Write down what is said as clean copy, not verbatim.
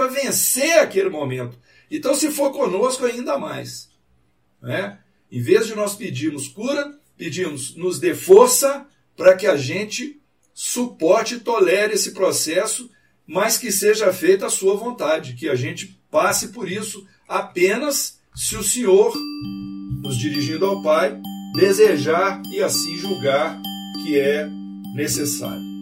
para vencer aquele momento. Então, se for conosco, ainda mais. Né? Em vez de nós pedirmos cura, pedimos, nos dê força para que a gente suporte e tolere esse processo, mas que seja feita a sua vontade, que a gente passe por isso apenas se o Senhor, nos dirigindo ao Pai, desejar e assim julgar que é necessário.